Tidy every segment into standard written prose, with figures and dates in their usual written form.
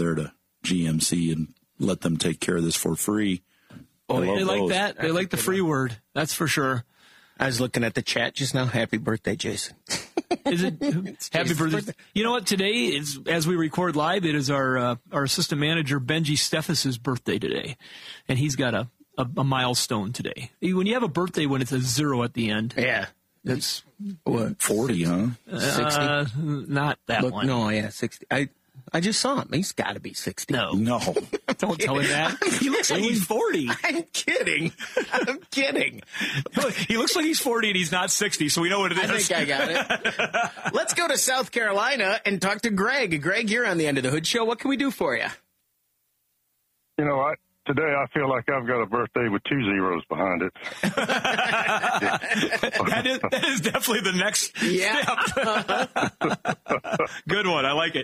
there to GMC and let them take care of this for free. Oh, they like that. They like the free word. That's for sure. I was looking at the chat just now. Happy birthday, Jason. Is it happy birthday? You know what? Today is, as we record live, it is our assistant manager Benji Steffes' birthday today, and he's got a milestone today. When you have a birthday when it's a 0 at the end, yeah, that's what 40, huh? 60? Not that one. No, yeah, 60. I just saw him. He's got to be 60. No. Don't tell him that. He looks like he's 40. I'm kidding. He looks like he's 40 and he's not 60, so we know what it is. I think I got it. Let's go to South Carolina and talk to Greg. Greg, you're on the End of the Hood Show. What can we do for you? You know, today I feel like I've got a birthday with 2 zeros behind it. that is definitely the next step. Good one. I like it.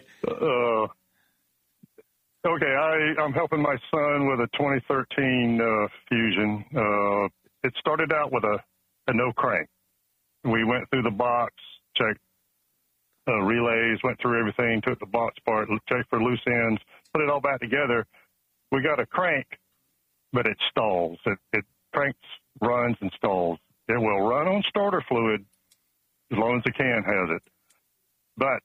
Okay, I'm helping my son with a 2013 Fusion. It started out with a no crank. We went through the box, checked relays, went through everything, took the box apart, checked for loose ends, put it all back together. We got a crank, but it stalls. It cranks, runs, and stalls. It will run on starter fluid as long as the can has it. But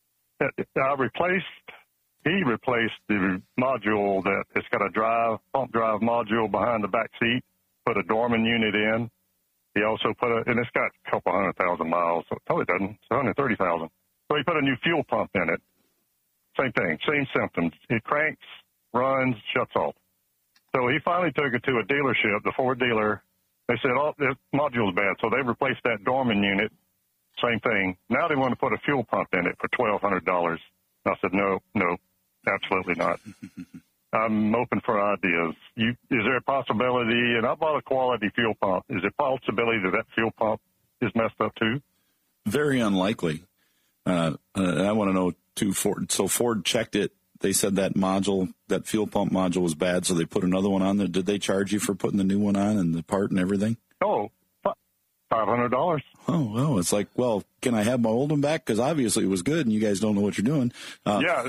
he replaced the module that it's got a pump drive module behind the back seat, put a Dorman unit in. He also and it's got a couple 100,000 miles, so it probably doesn't. It's 130,000. So he put a new fuel pump in it. Same thing, same symptoms. It cranks, runs, shuts off. So he finally took it to a dealership, the Ford dealer. They said, oh, the module's bad. So they replaced that Dorman unit. Same thing. Now they want to put a fuel pump in it for $1,200. I said, no, absolutely not. I'm open for ideas. Is there a possibility, and I bought a quality fuel pump, is there a possibility that fuel pump is messed up too? Very unlikely. I want to know, too, so Ford checked it. They said that fuel pump module was bad, so they put another one on there. Did they charge you for putting the new one on and the part and everything? Oh, $500. Oh, well, it's like, well, can I have my old one back? Because obviously it was good, and you guys don't know what you're doing. Yeah.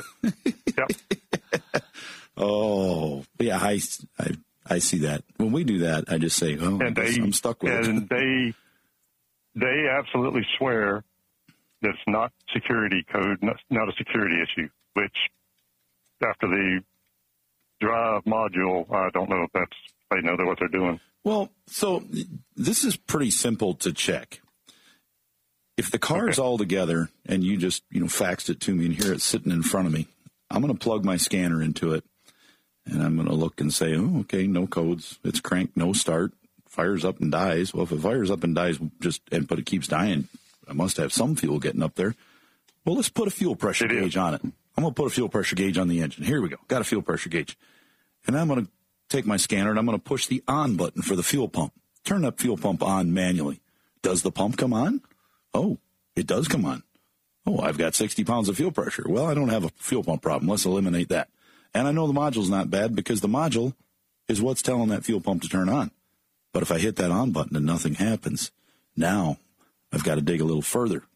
Yep. Oh, yeah, I see that. When we do that, I just say, oh, I'm stuck with it. And they absolutely swear that it's not security code, not a security issue, which after the drive module, I don't know if they know what they're doing. Well, so this is pretty simple to check. If the car is all together and you just, faxed it to me and here it's sitting in front of me, I'm going to plug my scanner into it and I'm going to look and say, oh, okay, no codes. It's cranked, no start, fires up and dies. Well, if it fires up and dies but it keeps dying, I must have some fuel getting up there. Well, let's put a fuel pressure gauge on it. I'm going to put a fuel pressure gauge on the engine. Here we go. Got a fuel pressure gauge. And I'm going to take my scanner and I'm going to push the on button for the fuel pump. Turn that fuel pump on manually. Does the pump come on? Oh, it does come on. Oh, I've got 60 pounds of fuel pressure. Well, I don't have a fuel pump problem. Let's eliminate that. And I know the module's not bad because the module is what's telling that fuel pump to turn on. But if I hit that on button and nothing happens, now I've got to dig a little further.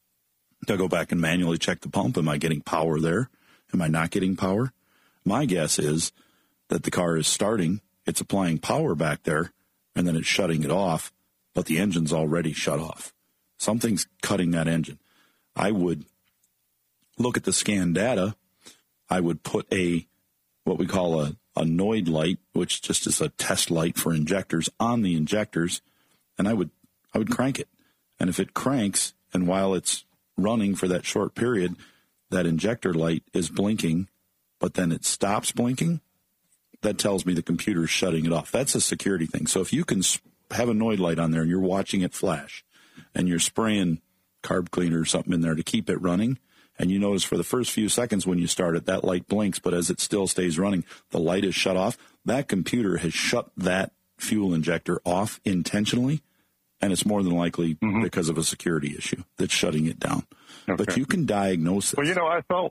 To go back and manually check the pump. Am I getting power there? Am I not getting power? My guess is that the car is starting, it's applying power back there, and then it's shutting it off, but the engine's already shut off. Something's cutting that engine. I would look at the scan data. I would put what we call a Noid light, which just is a test light for injectors, on the injectors, and I would crank it. And if it cranks, and while it's running for that short period, that injector light is blinking, but then it stops blinking, that tells me the computer's shutting it off. That's a security thing. So if you can have a Noid light on there and you're watching it flash and you're spraying carb cleaner or something in there to keep it running, and you notice for the first few seconds when you start it, that light blinks, but as it still stays running, the light is shut off, that computer has shut that fuel injector off intentionally, and it's more than likely because of a security issue that's shutting it down. Okay. But you can diagnose it. Well, I thought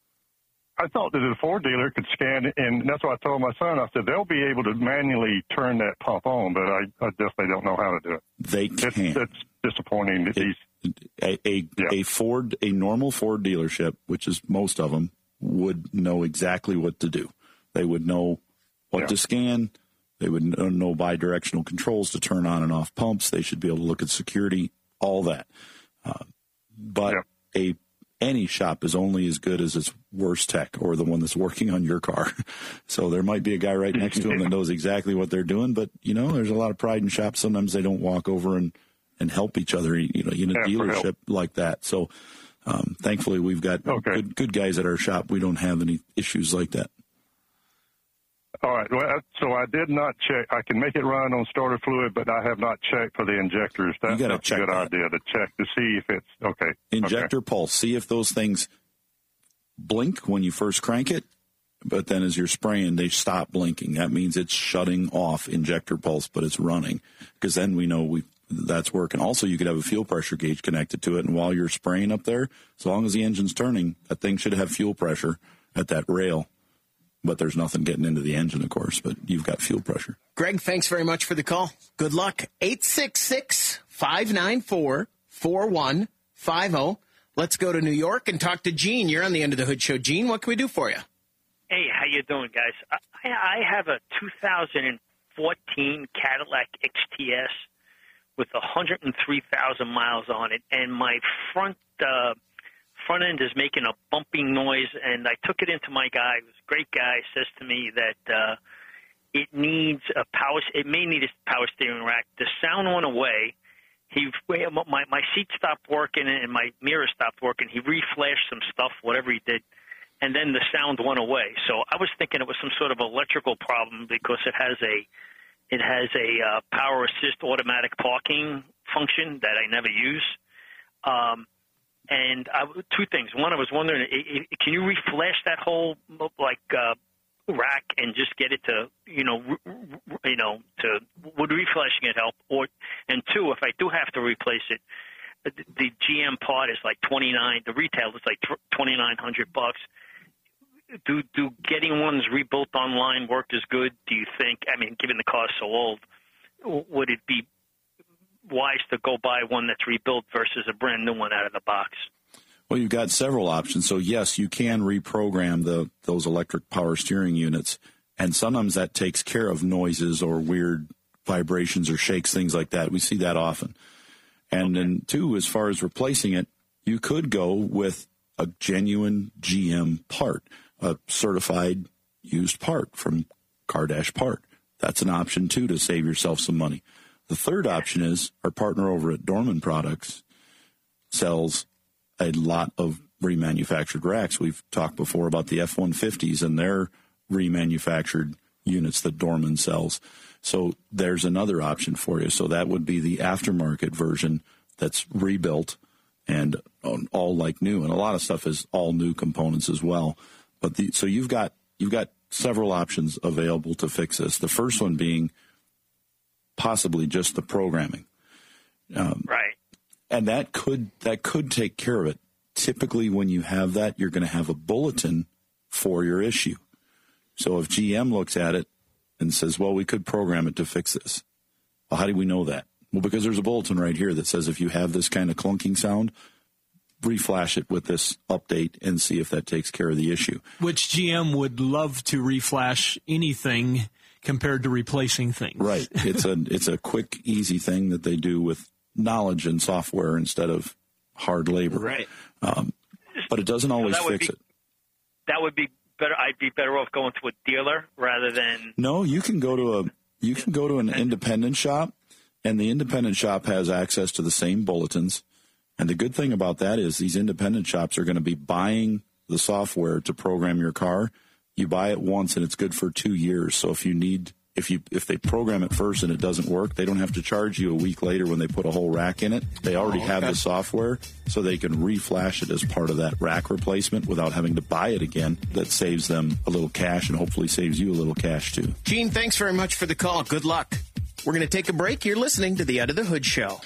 that the Ford dealer could scan it, and that's what I told my son. I said, they'll be able to manually turn that pump on, but I definitely don't know how to do it. They can. It's disappointing that a normal Ford dealership, which is most of them, would know exactly what to do. They would know what to scan. They would know bidirectional controls to turn on and off pumps. They should be able to look at security, all that. But any shop is only as good as its worst tech or the one that's working on your car. So there might be a guy right next to him that knows exactly what they're doing. But, there's a lot of pride in shops. Sometimes they don't walk over and help each other, in a dealership like that. So thankfully, we've got good guys at our shop. We don't have any issues like that. All right. Well, so I did not check. I can make it run on starter fluid, but I have not checked for the injectors. That's a good idea to check to see if it's okay. Injector pulse. See if those things blink when you first crank it, but then as you're spraying, they stop blinking. That means it's shutting off injector pulse, but it's running, because then we know that's working. Also, you could have a fuel pressure gauge connected to it, and while you're spraying up there, as long as the engine's turning, that thing should have fuel pressure at that rail. But there's nothing getting into the engine, of course, but you've got fuel pressure. Greg, thanks very much for the call. Good luck. 866-594-4150. Let's go to New York and talk to Gene. You're on the End of the Hood Show. Gene, what can we do for you? Hey, how you doing, guys? I have a 2014 Cadillac XTS with 103,000 miles on it, and my front end is making a bumping noise, and I took it into my guy. He was a great guy. Says to me that it needs it may need a power steering rack. The sound went away. My seat stopped working and my mirror stopped working. He reflashed some stuff, whatever he did, and then the sound went away. So I was thinking it was some sort of electrical problem, because it has a power assist automatic parking function that I never use. And two things. One, I was wondering, can you reflash that whole rack and just get it to would reflashing it help? And two, if I do have to replace it, the GM part is like the retail is like $2,900. Do getting ones rebuilt online work as good? Do you think? I mean, given the car's so old, would it be wise to go buy one that's rebuilt versus a brand new one out of the box? Well, you've got several options. So, yes, you can reprogram those electric power steering units, and sometimes that takes care of noises or weird vibrations or shakes, things like that. We see that often. And then, two, as far as replacing it, you could go with a genuine GM part, a certified used part from Car-Dash Part. That's an option, too, to save yourself some money. The third option is our partner over at Dorman Products sells a lot of remanufactured racks. We've talked before about the F-150s and their remanufactured units that Dorman sells. So there's another option for you. So that would be the aftermarket version that's rebuilt and all like new. And a lot of stuff is all new components as well. But so you've got several options available to fix this. The first one being possibly just the programming. Right. And that could take care of it. Typically, when you have that, you're going to have a bulletin for your issue. So if GM looks at it and says, well, we could program it to fix this. Well, how do we know that? Well, because there's a bulletin right here that says if you have this kind of clunking sound, reflash it with this update and see if that takes care of the issue. Which GM would love to reflash anything compared to replacing things. Right. It's a quick, easy thing that they do with knowledge and software instead of hard labor. Right. But it doesn't always fix it. That would be better. I'd be better off going to a dealer rather than. No, you can go to an independent shop, and the independent shop has access to the same bulletins. And the good thing about that is these independent shops are going to be buying the software to program your car. You buy it once, and it's good for 2 years. So if they program it first and it doesn't work, they don't have to charge you a week later when they put a whole rack in it. They already have the software, so they can reflash it as part of that rack replacement without having to buy it again. That saves them a little cash and hopefully saves you a little cash, too. Gene, thanks very much for the call. Good luck. We're going to take a break. You're listening to the Under the Hood Show.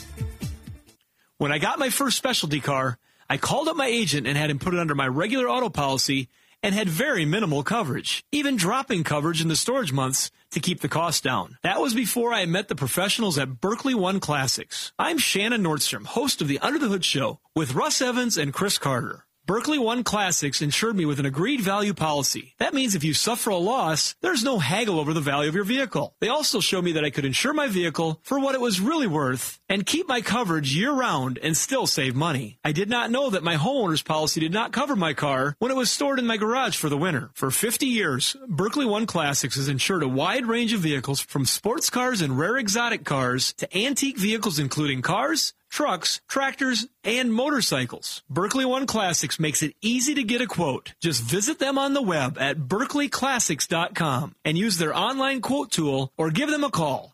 When I got my first specialty car, I called up my agent and had him put it under my regular auto policy and had very minimal coverage, even dropping coverage in the storage months to keep the cost down. That was before I met the professionals at Berkeley One Classics. I'm Shannon Nordstrom, host of the Under the Hood Show with Russ Evans and Chris Carter. Berkeley One Classics insured me with an agreed value policy. That means if you suffer a loss, there's no haggle over the value of your vehicle. They also showed me that I could insure my vehicle for what it was really worth and keep my coverage year-round and still save money. I did not know that my homeowner's policy did not cover my car when it was stored in my garage for the winter. For 50 years, Berkeley One Classics has insured a wide range of vehicles from sports cars and rare exotic cars to antique vehicles including cars, trucks, tractors, and motorcycles. Berkeley One Classics makes it easy to get a quote. Just visit them on the web at berkeleyclassics.com and use their online quote tool or give them a call.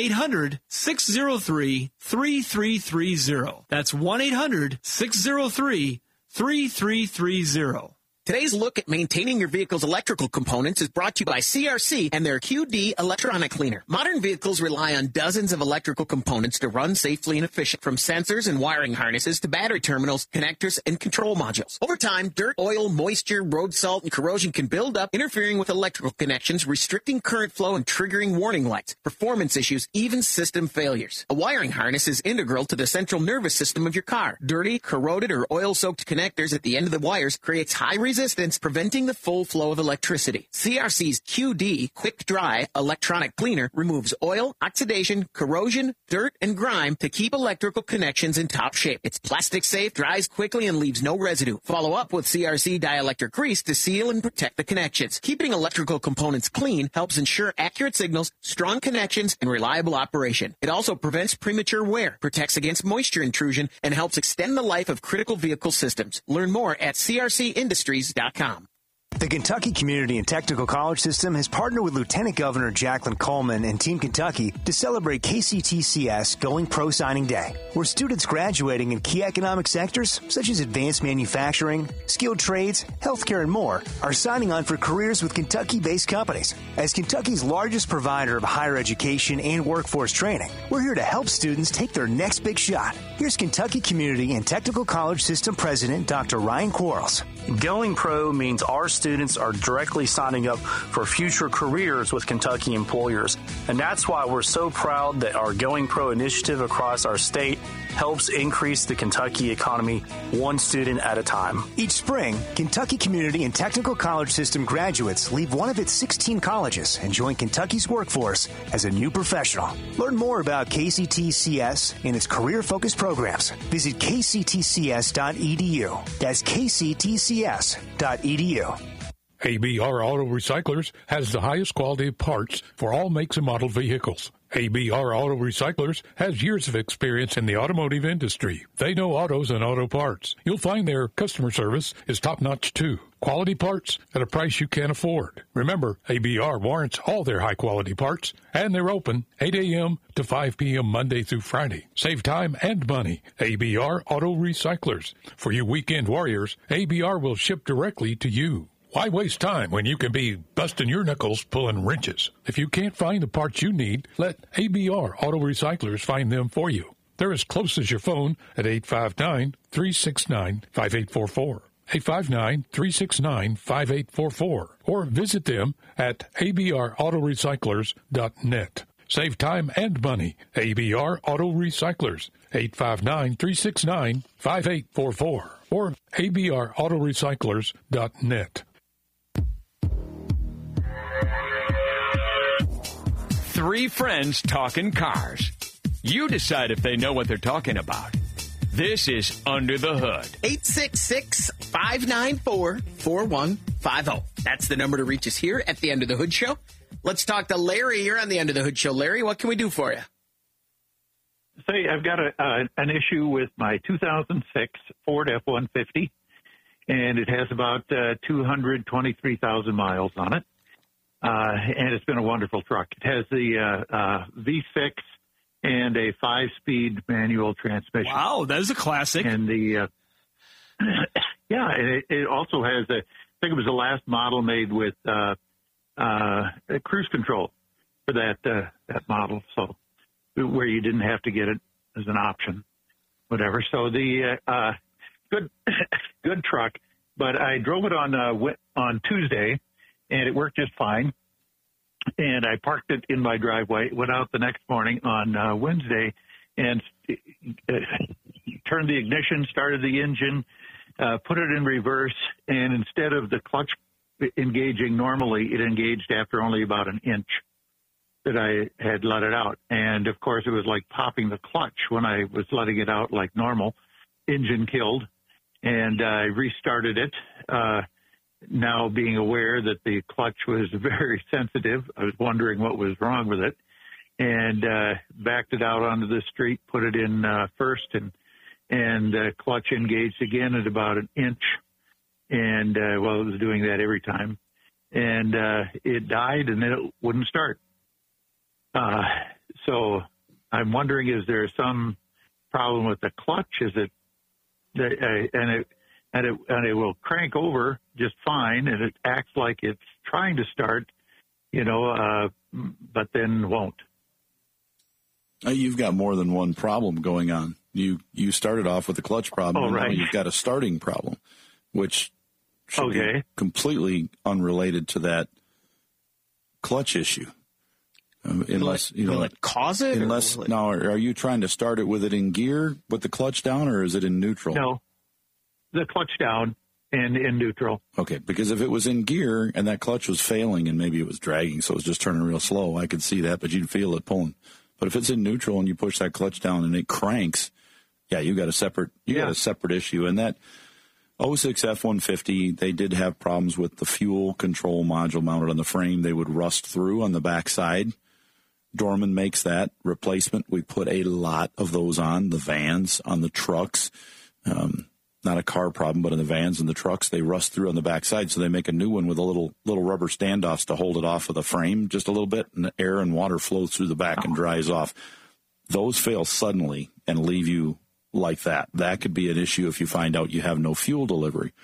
1-800-603-3330. That's 1-800-603-3330. Today's look at maintaining your vehicle's electrical components is brought to you by CRC and their QD electronic cleaner. Modern vehicles rely on dozens of electrical components to run safely and efficient, from sensors and wiring harnesses to battery terminals, connectors, and control modules. Over time, dirt, oil, moisture, road salt, and corrosion can build up, interfering with electrical connections, restricting current flow, and triggering warning lights, performance issues, even system failures. A wiring harness is integral to the central nervous system of your car. Dirty, corroded, or oil-soaked connectors at the end of the wires creates high resistance, preventing the full flow of electricity. CRC's QD Quick Dry electronic cleaner removes oil, oxidation, corrosion, dirt, and grime to keep electrical connections in top shape. It's plastic safe, dries quickly, and leaves no residue. Follow up with CRC dielectric grease to seal and protect the connections. Keeping electrical components clean helps ensure accurate signals, strong connections, and reliable operation. It also prevents premature wear, protects against moisture intrusion, and helps extend the life of critical vehicle systems. Learn more at crcindustries.com. The Kentucky Community and Technical College System has partnered with Lieutenant Governor Jacqueline Coleman and Team Kentucky to celebrate KCTCS Going Pro Signing Day, where students graduating in key economic sectors such as advanced manufacturing, skilled trades, healthcare, and more are signing on for careers with Kentucky-based companies. As Kentucky's largest provider of higher education and workforce training, we're here to help students take their next big shot. Here's Kentucky Community and Technical College System President Dr. Ryan Quarles. Going Pro means our students are directly signing up for future careers with Kentucky employers. And that's why we're so proud that our Going Pro initiative across our state helps increase the Kentucky economy one student at a time. Each spring, Kentucky Community and Technical College System graduates leave one of its 16 colleges and join Kentucky's workforce as a new professional. Learn more about KCTCS and its career-focused programs. Visit kctcs.edu. That's kctcs.edu. ABR Auto Recyclers has the highest quality of parts for all makes and model vehicles. ABR Auto Recyclers has years of experience in the automotive industry. They know autos and auto parts. You'll find their customer service is top-notch, too. Quality parts at a price you can't afford. Remember, ABR warrants all their high-quality parts, and they're open 8 a.m. to 5 p.m. Monday through Friday. Save time and money. ABR Auto Recyclers. For you weekend warriors, ABR will ship directly to you. Why waste time when you can be busting your knuckles pulling wrenches? If you can't find the parts you need, let ABR Auto Recyclers find them for you. They're as close as your phone at 859-369-5844. 859-369-5844. Or visit them at abrautorecyclers.net. Save time and money. ABR Auto Recyclers. 859-369-5844. Or abrautorecyclers.net. Three friends talking cars. You decide if they know what they're talking about. This is Under the Hood. 866-594-4150. That's the number to reach us here at the Under the Hood Show. Let's talk to Larry. You're on the Under the Hood Show. Larry, what can we do for you? Say, I've got an issue with my 2006 Ford F-150, and it has about 223,000 miles on it. And it's been a wonderful truck. It has the V6 and a 5-speed manual transmission. Wow, that is a classic. And the it also has I think it was the last model made with cruise control for that model, so where you didn't have to get it as an option, whatever. So the good truck, but I drove it on Tuesday. And it worked just fine. And I parked it in my driveway, went out the next morning on Wednesday, and turned the ignition, started the engine, put it in reverse, and instead of the clutch engaging normally, it engaged after only about an inch that I had let it out. And, of course, it was like popping the clutch when I was letting it out like normal. Engine killed, and I restarted it, now being aware that the clutch was very sensitive. I was wondering what was wrong with it, and backed it out onto the street, put it in first, and clutch engaged again at about an inch. And, it was doing that every time. And it died, and then it wouldn't start. So I'm wondering, is there some problem with the clutch? Is it, and it will crank over just fine, and it acts like it's trying to start, but then won't. You've got more than one problem going on. You started off with a clutch problem, and right. now you've got a starting problem, which should be completely unrelated to that clutch issue. Unless will it cause it? Now, are you trying to start it with it in gear with the clutch down, or is it in neutral? No, the clutch down and in neutral. Okay, because if it was in gear and that clutch was failing and maybe it was dragging, so it was just turning real slow, I could see that, but you'd feel it pulling. But if it's in neutral and you push that clutch down and it cranks, yeah, you got a separate issue. And that 06 F-150, they did have problems with the fuel control module mounted on the frame. They would rust through on the backside. Dorman makes that replacement. We put a lot of those on the vans, on the trucks. Not a car problem, but in the vans and the trucks, they rust through on the backside. So they make a new one with a little rubber standoffs to hold it off of the frame just a little bit, and the air and water flows through the back and dries off. Those fail suddenly and leave you like that. That could be an issue if you find out you have no fuel delivery.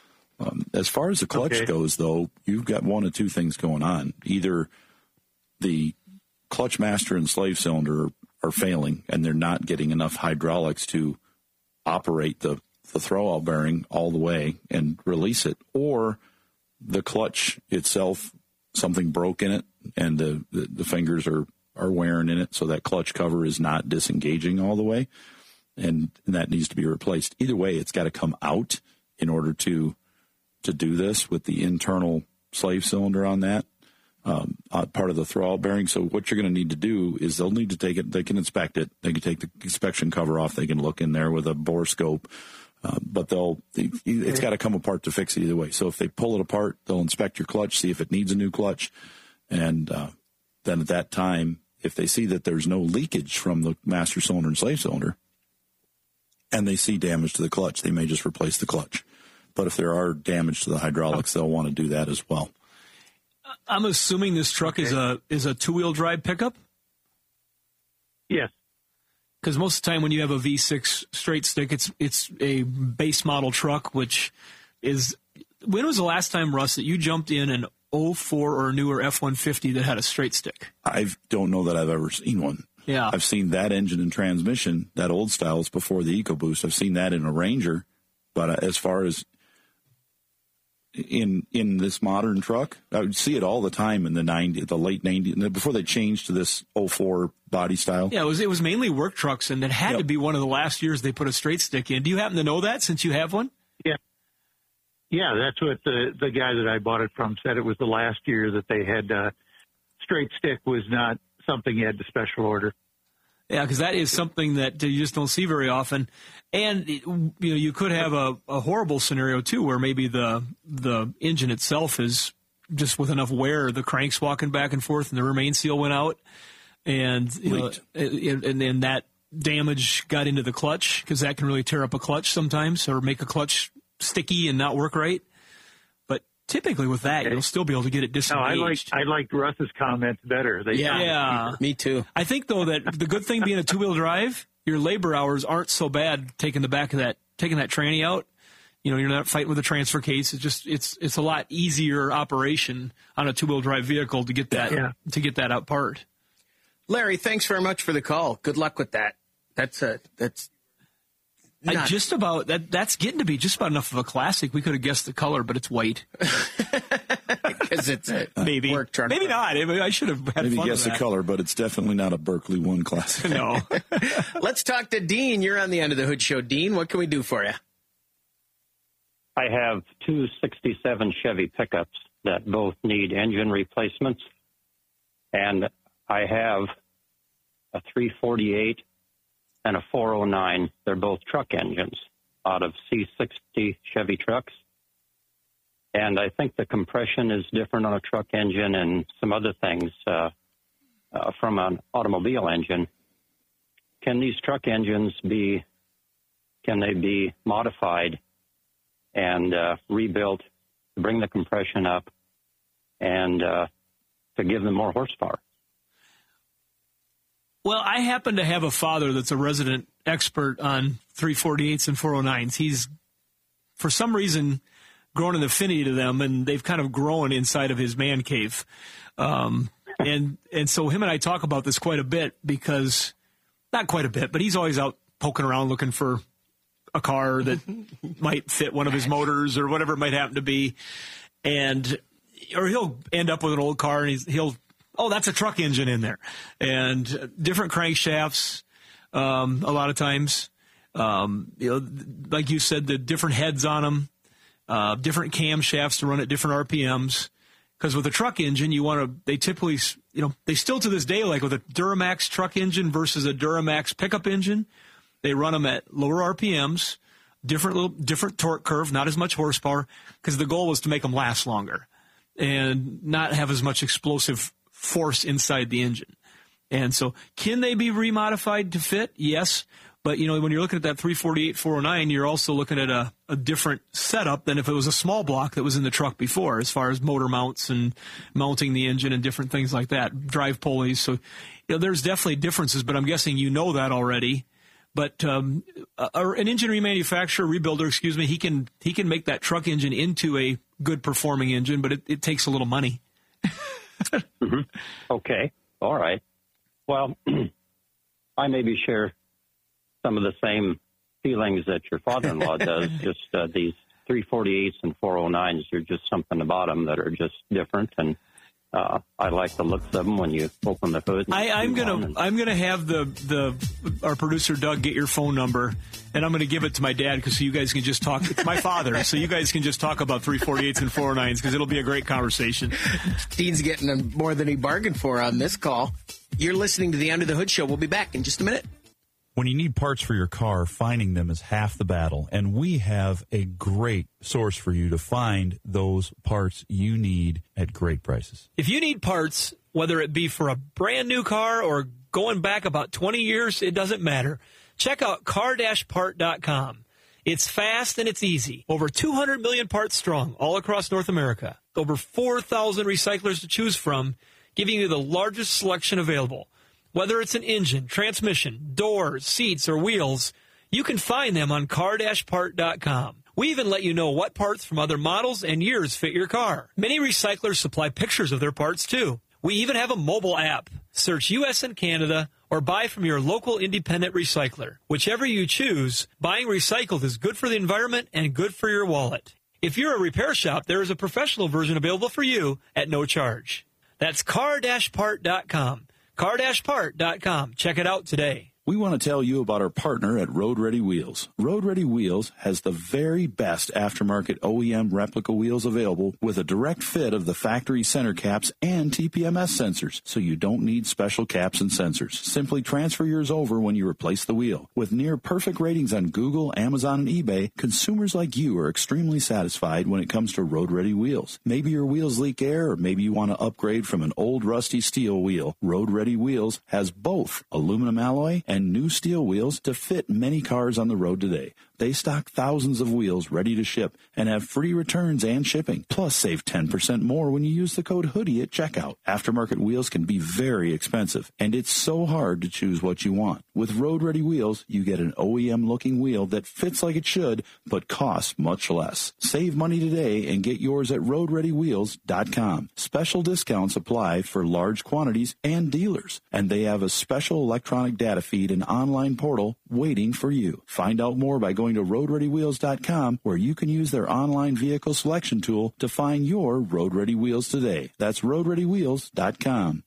As far as the clutch goes, though, you've got one of two things going on. Either the clutch master and slave cylinder are failing and they're not getting enough hydraulics to operate the throw-out bearing all the way and release it, or the clutch itself, something broke in it and the fingers are wearing in it, so that clutch cover is not disengaging all the way, and that needs to be replaced. Either way, it's got to come out in order to do this with the internal slave cylinder on that. Part of the throw-out bearing. So what you're going to need to do is they'll need to take it. They can inspect it. They can take the inspection cover off. They can look in there with a bore scope. But it's got to come apart to fix it either way. So if they pull it apart, they'll inspect your clutch, see if it needs a new clutch. And then at that time, if they see that there's no leakage from the master cylinder and slave cylinder, and they see damage to the clutch, they may just replace the clutch. But if there are damage to the hydraulics, they'll want to do that as well. I'm assuming this truck is a two-wheel drive pickup? Yes. Because most of the time when you have a V6 straight stick, it's a base model truck, which is – when was the last time, Russ, that you jumped in an 04 or newer F-150 that had a straight stick? I don't know that I've ever seen one. Yeah. I've seen that engine and transmission, that old style is before the EcoBoost. I've seen that in a Ranger. But as far as in this modern truck, I would see it all the time in the late 90s, before they changed to this 04 body style. Yeah, it was mainly work trucks, and it had to be one of the last years they put a straight stick in. Do you happen to know that since you have one? Yeah. Yeah, that's what the guy that I bought it from said. It was the last year that they had straight stick was not something you had to special order. Yeah, because that is something that you just don't see very often. And you could have a horrible scenario, too, where maybe the engine itself is just with enough wear, the crank's walking back and forth and the remain seal went out. And and that damage got into the clutch, because that can really tear up a clutch sometimes or make a clutch sticky and not work right. But typically with that, you'll still be able to get it disengaged. I liked Russ's comments better. Yeah, me too. I think, though, that the good thing being a two-wheel drive, your labor hours aren't so bad taking that tranny out. You're not fighting with a transfer case. It's a lot easier operation on a two-wheel drive vehicle to get that apart. Larry, thanks very much for the call. Good luck with that. That's just about that's getting to be just about enough of a classic. We could have guessed the color, but it's white. Because it's a maybe work truck. Maybe not. I should have had maybe fun guess with the color, but it's definitely not a Berkeley 1 classic. No. Let's talk to Dean. You're on the End of the Hood Show. Dean, what can we do for you? I have two 67 Chevy pickups that both need engine replacements, and I have a 348 and a 409. They're both truck engines out of C60 Chevy trucks. And I think the compression is different on a truck engine and some other things from an automobile engine. Can these truck engines be modified and rebuilt to bring the compression up and to give them more horsepower? Well, I happen to have a father that's a resident expert on 348s and 409s. He's, for some reason, grown an affinity to them, and they've kind of grown inside of his man cave. And so him and I talk about this quite a bit because, not quite a bit, but he's always out poking around looking for a car that might fit one of his motors or whatever it might happen to be. Or he'll end up with an old car and he'll, that's a truck engine in there. And different crankshafts, a lot of times, like you said, the different heads on them, different camshafts to run at different RPMs. Because with a truck engine, they typically, they still to this day, like with a Duramax truck engine versus a Duramax pickup engine, they run them at lower RPMs, different torque curve, not as much horsepower, because the goal was to make them last longer and not have as much explosive force inside the engine. And so can they be remodified to fit? Yes. But, when you're looking at that 348, 409, you're also looking at a different setup than if it was a small block that was in the truck before, as far as motor mounts and mounting the engine and different things like that, drive pulleys. So, there's definitely differences, but I'm guessing you know that already. But an engine remanufacturer, rebuilder, he can make that truck engine into a good performing engine, but it takes a little money. Mm-hmm. Okay. All right. Well, I maybe share some of the same feelings that your father-in-law does. Just these 348s and 409s, you're just something about them that are just different, and I like the looks of them when you open the hood. I'm gonna have our producer Doug get your phone number, and I'm gonna give it to my dad so you guys can just talk. It's my father, so you guys can just talk about 348s and 409s because it'll be a great conversation. Dean's getting more than he bargained for on this call. You're listening to the Under the Hood Show. We'll be back in just a minute. When you need parts for your car, finding them is half the battle, and we have a great source for you to find those parts you need at great prices. If you need parts, whether it be for a brand new car or going back about 20 years, it doesn't matter. Check out car-part.com. It's fast and it's easy. Over 200 million parts strong all across North America. Over 4,000 recyclers to choose from, giving you the largest selection available. Whether it's an engine, transmission, doors, seats, or wheels, you can find them on car-part.com. We even let you know what parts from other models and years fit your car. Many recyclers supply pictures of their parts, too. We even have a mobile app. Search U.S. and Canada or buy from your local independent recycler. Whichever you choose, buying recycled is good for the environment and good for your wallet. If you're a repair shop, there is a professional version available for you at no charge. That's car-part.com. car-part.com. Check it out today. We want to tell you about our partner at Road Ready Wheels. Road Ready Wheels has the very best aftermarket OEM replica wheels available with a direct fit of the factory center caps and TPMS sensors, so you don't need special caps and sensors. Simply transfer yours over when you replace the wheel. With near perfect ratings on Google, Amazon, and eBay, consumers like you are extremely satisfied when it comes to Road Ready Wheels. Maybe your wheels leak air, or maybe you want to upgrade from an old rusty steel wheel. Road Ready Wheels has both aluminum alloy and new steel wheels to fit many cars on the road today. They stock thousands of wheels ready to ship and have free returns and shipping. Plus, save 10% more when you use the code HOODIE at checkout. Aftermarket wheels can be very expensive, and it's so hard to choose what you want. With Road Ready Wheels, you get an OEM-looking wheel that fits like it should, but costs much less. Save money today and get yours at RoadReadyWheels.com. Special discounts apply for large quantities and dealers, and they have a special electronic data feed and online portal waiting for you. Find out more by going to RoadReadyWheels.com, where you can use their online vehicle selection tool to find your Road Ready Wheels today. That's RoadReadyWheels.com.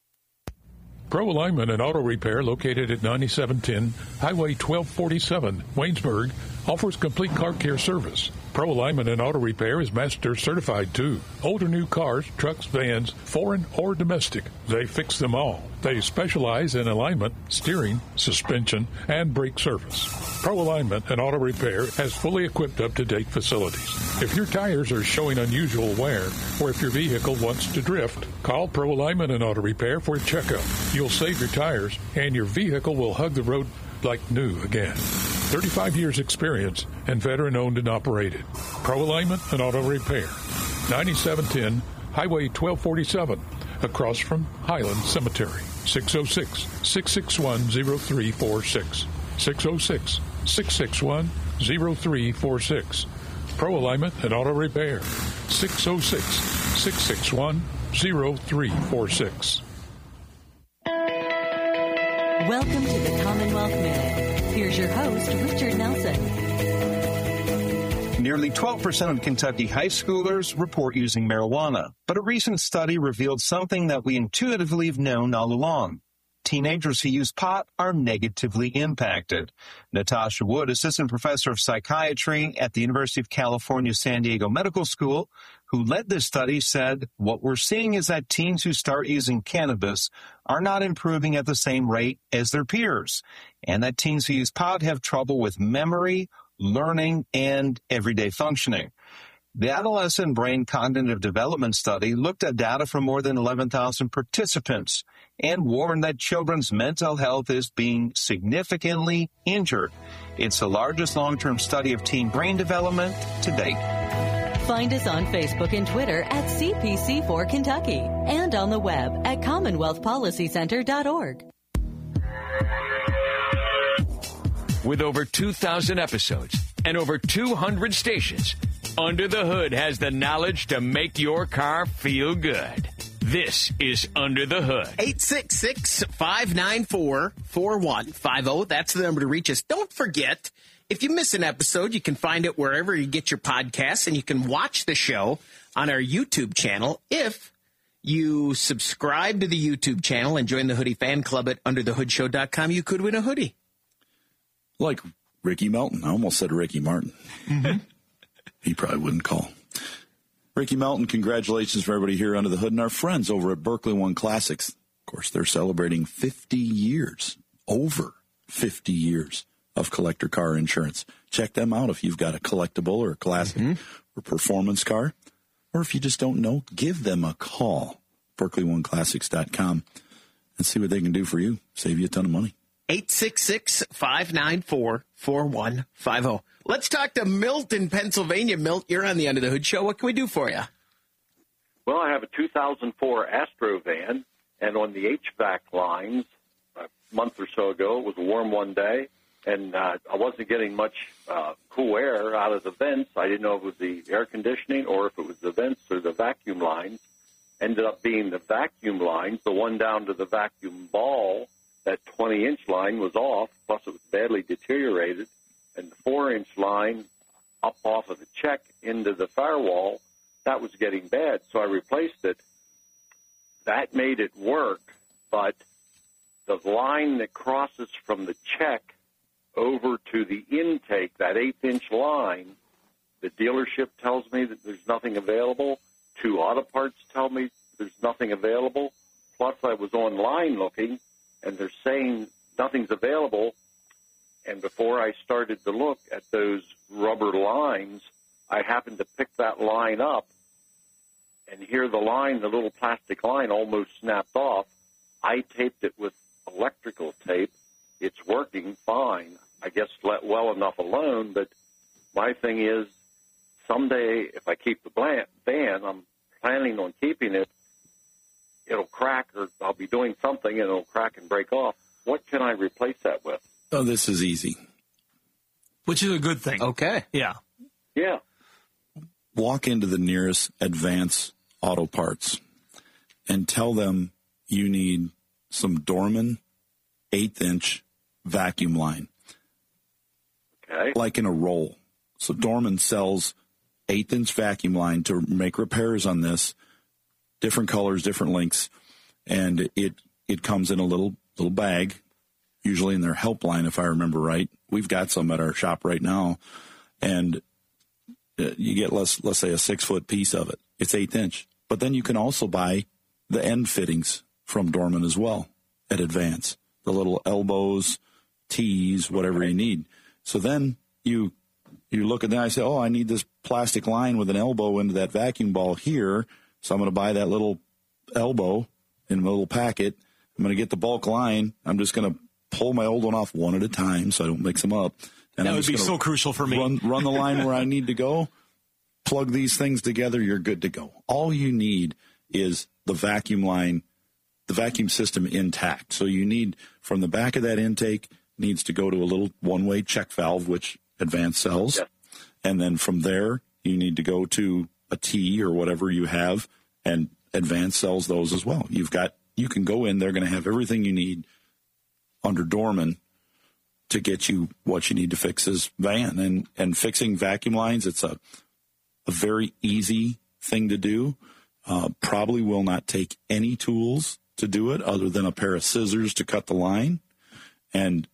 Pro Alignment and Auto Repair, located at 9710 Highway 1247, Waynesburg, offers complete car care service. Pro Alignment and Auto Repair is master certified too. Old or new cars, trucks, vans, foreign or domestic, they fix them all. They specialize in alignment, steering, suspension, and brake service. Pro Alignment and Auto Repair has fully equipped up-to-date facilities. If your tires are showing unusual wear, or if your vehicle wants to drift, call Pro Alignment and Auto Repair for a checkup. You'll save your tires, and your vehicle will hug the road like new again. 35 years experience and veteran owned and operated. Pro Alignment and Auto Repair. 9710 Highway 1247 across from Highland Cemetery. 606-661-0346. 606-661-0346. Pro Alignment and Auto Repair. 606-661-0346. Welcome to the Commonwealth Minute. Here's your host, Richard Nelson. Nearly 12% of Kentucky high schoolers report using marijuana, but a recent study revealed something that we intuitively have known all along. Teenagers who use pot are negatively impacted. Natasha Wood, assistant professor of psychiatry at the University of California, San Diego Medical School, who led this study, said, "What we're seeing is that teens who start using cannabis are not improving at the same rate as their peers, and that teens who use pot have trouble with memory, learning, and everyday functioning." The Adolescent Brain Cognitive Development Study looked at data from more than 11,000 participants and warned that children's mental health is being significantly injured. It's the largest long-term study of teen brain development to date. Find us on Facebook and Twitter at CPC4 Kentucky and on the web at CommonwealthPolicyCenter.org. With over 2,000 episodes and over 200 stations, Under the Hood has the knowledge to make your car feel good. This is Under the Hood. 866-594-4150. That's the number to reach us. Don't forget, if you miss an episode, you can find it wherever you get your podcasts, and you can watch the show on our YouTube channel. If you subscribe to the YouTube channel and join the Hoodie fan club at underthehoodshow.com, you could win a hoodie. Like Ricky Melton. I almost said Ricky Martin. Mm-hmm. He probably wouldn't call. Ricky Melton, congratulations for everybody here under the hood and our friends over at Berkeley One Classics. Of course, they're celebrating 50 years, over 50 years of collector car insurance. Check them out if you've got a collectible or a classic or performance car. Or if you just don't know, give them a call, BerkeleyOneClassics.com, and see what they can do for you. Save you a ton of money. 866-594-4150. Let's talk to Milt in Pennsylvania. Milt, you're on the Under the Hood Show. What can we do for you? Well, I have a 2004 Astro van, and on the HVAC lines a month or so ago, it was a warm one day, and I wasn't getting much cool air out of the vents. I didn't know if it was the air conditioning or if it was the vents or the vacuum lines. Ended up being the vacuum lines. The one down to the vacuum ball, that 20-inch line was off, plus it was badly deteriorated. And the 4-inch line up off of the check into the firewall, that was getting bad. So I replaced it. That made it work, but the line that crosses from the check over to the intake, that 1/8-inch line, the dealership tells me that there's nothing available. 2 auto parts tell me there's nothing available. Plus, I was online looking, and they're saying nothing's available. And before I started to look at those rubber lines, I happened to pick that line up, and here the line, the little plastic line, almost snapped off. I taped it with electrical tape. It's working fine. I guess let well enough alone, but my thing is someday if I keep the van, I'm planning on keeping it, it'll crack, or I'll be doing something and it'll crack and break off. What can I replace that with? Oh, this is easy. Which is a good thing. Okay. Yeah. Yeah. Walk into the nearest Advance Auto Parts and tell them you need some Dorman 1/8-inch vacuum line. Okay. Like in a roll. So Dorman sells 1/8-inch vacuum line to make repairs on this. Different colors, different lengths. And it comes in a little bag, usually in their helpline, if I remember right, we've got some at our shop right now, and you get let's say a 6-foot piece of it. It's 1/8 inch, but then you can also buy the end fittings from Dorman as well at Advance, the little elbows, tees, whatever you need. So then you look at that, I say, oh, I need this plastic line with an elbow into that vacuum ball here, so I'm going to buy that little elbow in a little packet. I'm going to get the bulk line. I'm just going to pull my old one off one at a time so I don't mix them up. And that would be so crucial for me. Run the line where I need to go, plug these things together, you're good to go. All you need is the vacuum line, the vacuum system intact. So you need, from the back of that intake, needs to go to a little one-way check valve, which Advance sells. Yep. And then from there, you need to go to a T or whatever you have, and Advance sells those as well. You can go in, they're going to have everything you need under Dorman to get you what you need to fix this van. And fixing vacuum lines, it's a very easy thing to do. Probably will not take any tools to do it other than a pair of scissors to cut the line. And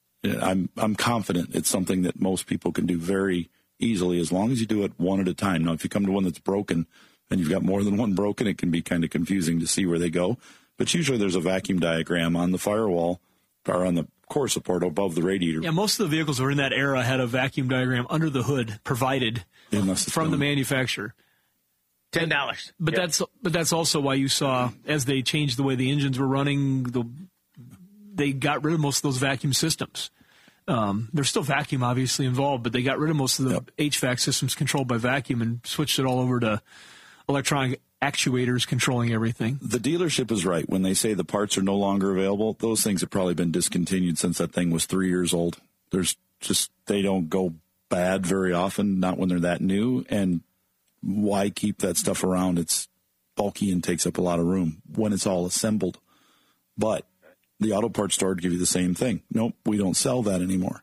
I'm confident it's something that most people can do very easily as long as you do it one at a time. Now, if you come to one that's broken and you've got more than one broken, it can be kind of confusing to see where they go. But usually there's a vacuum diagram on the firewall or on the core support above the radiator. Yeah, most of the vehicles that were in that era had a vacuum diagram under the hood provided from the manufacturer. $10. But that's also why you saw, as they changed the way the engines were running, they got rid of most of those vacuum systems. There's still vacuum obviously involved, but they got rid of most of the HVAC systems controlled by vacuum and switched it all over to electronic actuators controlling everything. The dealership is right. When they say the parts are no longer available, those things have probably been discontinued since that thing was 3 years old. They don't go bad very often, not when they're that new. And why keep that stuff around? It's bulky and takes up a lot of room when it's all assembled. But the auto parts store would give you the same thing. Nope, we don't sell that anymore.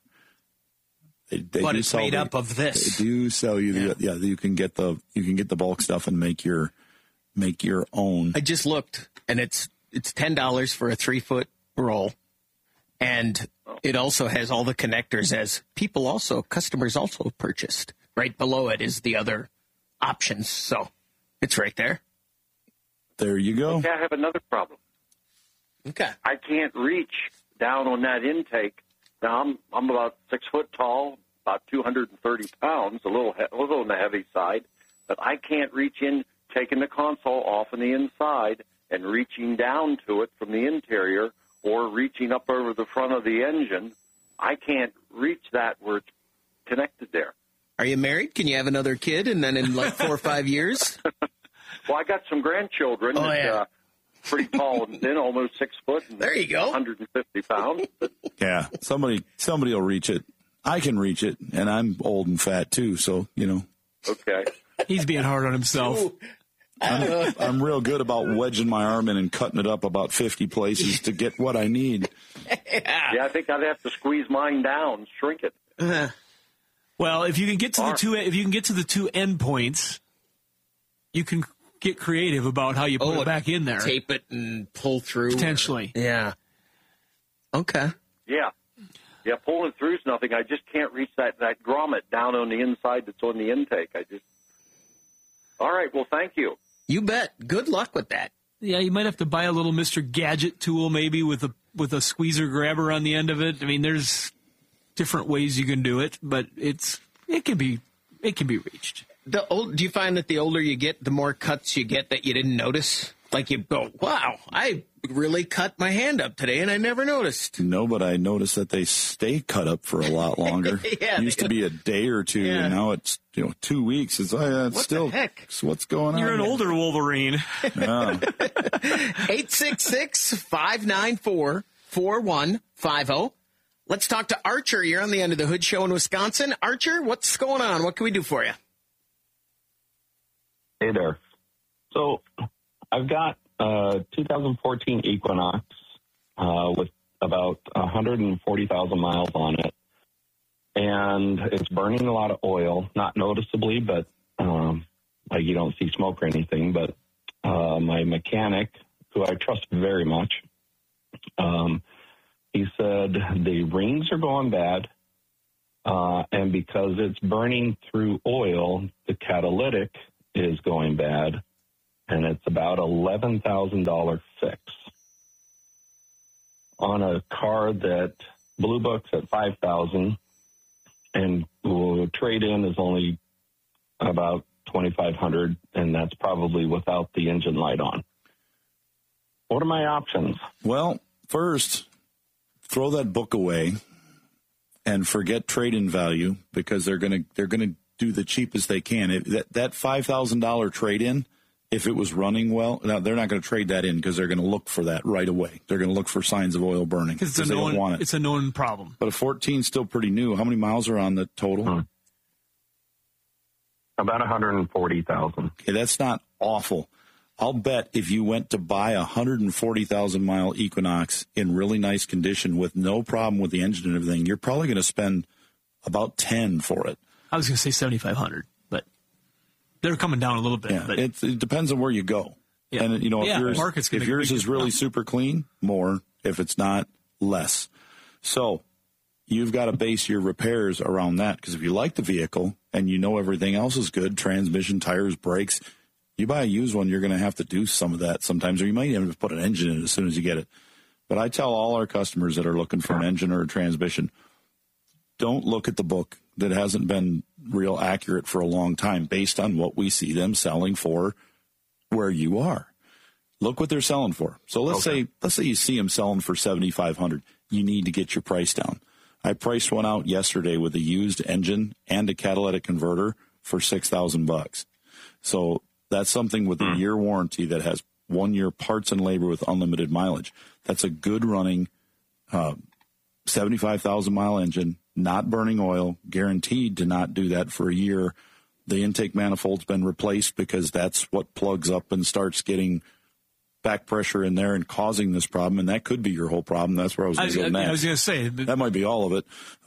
But it's made up of this. They do sell you. You can get the bulk stuff and make your own. I just looked, and it's $10 for a 3-foot roll, and it also has all the connectors as customers also purchased. Right below it is the other options, so it's right there. There you go. Okay, I have another problem. Okay. I can't reach down on that intake. Now, I'm about 6 foot tall, about 230 pounds, a little on the heavy side, but I can't reach in, taking the console off on the inside and reaching down to it from the interior or reaching up over the front of the engine. I can't reach that where it's connected there. Are you married? Can you have another kid and then in like 4 or 5 years? Well, I got some grandchildren. Oh, yeah. Pretty tall and thin, almost 6 foot. And there you go. 150 pounds. Yeah, somebody will reach it. I can reach it, and I'm old and fat too, so, Okay. He's being hard on himself. I'm real good about wedging my arm in and cutting it up about 50 places to get what I need. Yeah, I think I'd have to squeeze mine down, shrink it. Well, if you can get to the two end points, you can get creative about how you put it back in there. Tape it and pull through. Potentially. Yeah. Okay. Yeah. Yeah, pulling it through is nothing. I just can't reach that grommet down on the inside that's on the intake. All right, well, thank you. You bet. Good luck with that. Yeah, you might have to buy a little Mr. Gadget tool maybe with a squeezer grabber on the end of it. I mean, there's different ways you can do it, but it can be reached. Do you find that the older you get, the more cuts you get that you didn't notice? Like you go, wow, I really cut my hand up today and I never noticed. No, but I noticed that they stay cut up for a lot longer. Yeah, it used to be a day or two, and now it's 2 weeks. It's still, the heck? So what's going on? You're an older Wolverine. Yeah. 866-594-4150. Let's talk to Archer. You're on the End of the Hood show in Wisconsin. Archer, what's going on? What can we do for you? Hey there. So I've got a 2014 Equinox with about 140,000 miles on it, and it's burning a lot of oil, not noticeably, but like you don't see smoke or anything. But my mechanic, who I trust very much, he said the rings are going bad, And because it's burning through oil, the catalytic is going bad, and it's about $11,000 fix. On a car that Blue Book's at $5,000 and trade-in is only about $2,500, and that's probably without the engine light on. What are my options? Well, first, throw that book away and forget trade-in value, because they're going to do the cheapest they can. That $5,000 trade-in, if it was running well, now they're not going to trade that in because they're going to look for that right away. They're going to look for signs of oil burning because they don't want it. It's a known problem. But a 14 is still pretty new. How many miles are on the total? About 140,000. Okay, that's not awful. I'll bet if you went to buy a 140,000-mile Equinox in really nice condition with no problem with the engine and everything, you're probably going to spend about $10,000 for it. I was going to say $7,500, but they're coming down a little bit. Yeah, but it depends on where you go. Yeah. And, if yours is really super clean, more. If it's not, less. So you've got to base your repairs around that, because if you like the vehicle and you know everything else is good, transmission, tires, brakes, you buy a used one, you're going to have to do some of that sometimes, or you might even have to put an engine in it as soon as you get it. But I tell all our customers that are looking for an engine or a transmission, don't look at the book that hasn't been real accurate for a long time based on what we see them selling for where you are. Look what they're selling for. So let's say you see them selling for $7,500. You need to get your price down. I priced one out yesterday with a used engine and a catalytic converter for $6,000. So that's something with a year warranty that has 1 year parts and labor with unlimited mileage. That's a good running 75,000-mile engine, not burning oil, guaranteed to not do that for a year. The intake manifold's been replaced because that's what plugs up and starts getting back pressure in there and causing this problem, and that could be your whole problem. That's where I was going to go next. I was going to say. That might be all of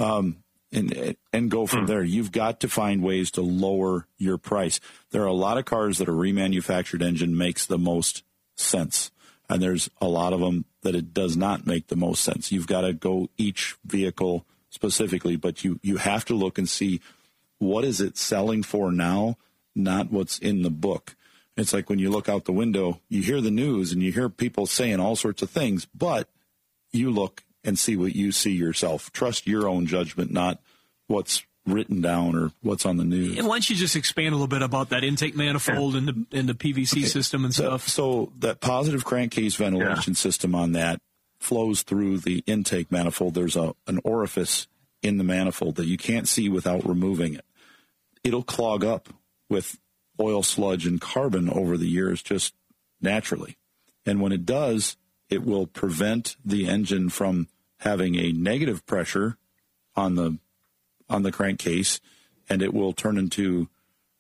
it. And go from there. You've got to find ways to lower your price. There are a lot of cars that a remanufactured engine makes the most sense, and there's a lot of them that it does not make the most sense. You've got to go each vehicle specifically, but you have to look and see what is it selling for now, not what's in the book. It's like when you look out the window, you hear the news and you hear people saying all sorts of things, but you look and see what you see yourself. Trust your own judgment, not what's written down or what's on the news. And why don't you just expand a little bit about that intake manifold and the PVC system and stuff? So that positive crankcase ventilation system on that flows through the intake manifold. There's an orifice in the manifold that you can't see without removing it. It'll clog up with oil, sludge, and carbon over the years just naturally. And when it does, it will prevent the engine from having a negative pressure on the crankcase, and it will turn into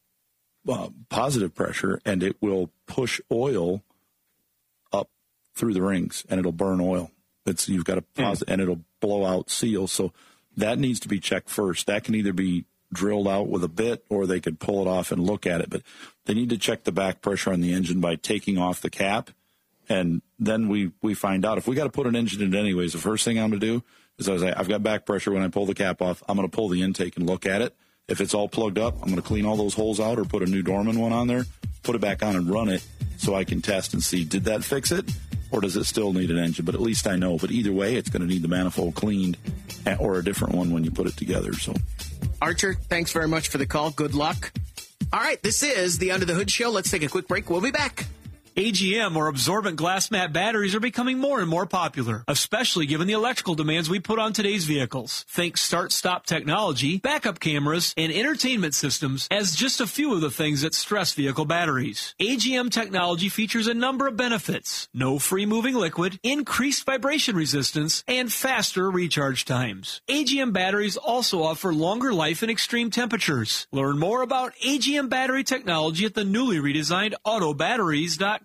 positive pressure, and it will push oil up through the rings, and it'll burn oil. You've got a positive, and it'll blow out seals. So that needs to be checked first. That can either be drilled out with a bit, or they could pull it off and look at it. But they need to check the back pressure on the engine by taking off the cap. And then we find out if we got to put an engine in it anyways. The first thing I'm going to do is I've got back pressure. When I pull the cap off, I'm going to pull the intake and look at it. If it's all plugged up, I'm going to clean all those holes out or put a new Dorman one on there, put it back on and run it so I can test and see, did that fix it or does it still need an engine? But at least I know. But either way, it's going to need the manifold cleaned or a different one when you put it together. So, Archer, thanks very much for the call. Good luck. All right, this is the Under the Hood Show. Let's take a quick break. We'll be back. AGM, or absorbent glass mat batteries, are becoming more and more popular, especially given the electrical demands we put on today's vehicles. Think start-stop technology, backup cameras, and entertainment systems as just a few of the things that stress vehicle batteries. AGM technology features a number of benefits: no free-moving liquid, increased vibration resistance, and faster recharge times. AGM batteries also offer longer life in extreme temperatures. Learn more about AGM battery technology at the newly redesigned autobatteries.com.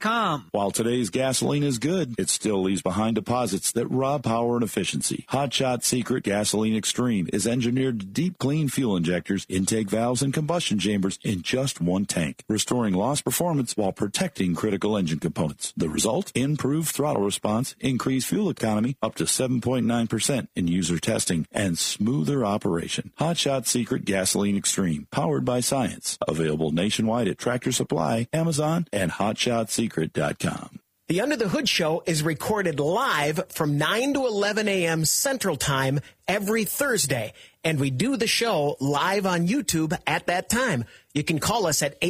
HotShotSecret.com. While today's gasoline is good, it still leaves behind deposits that rob power and efficiency. Hot Shot Secret Gasoline Extreme is engineered to deep clean fuel injectors, intake valves, and combustion chambers in just one tank, restoring lost performance while protecting critical engine components. The result? Improved throttle response, increased fuel economy up to 7.9% in user testing, and smoother operation. Hot Shot Secret Gasoline Extreme, powered by science. Available nationwide at Tractor Supply, Amazon, and HotShotSecret.com. The Under the Hood Show is recorded live from 9 to 11 a.m. Central Time every Thursday, and we do the show live on YouTube at that time. You can call us at